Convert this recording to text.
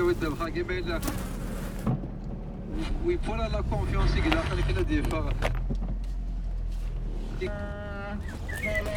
with the Hagi beyler. We put a la confiance ki dakhil kila diye fakat.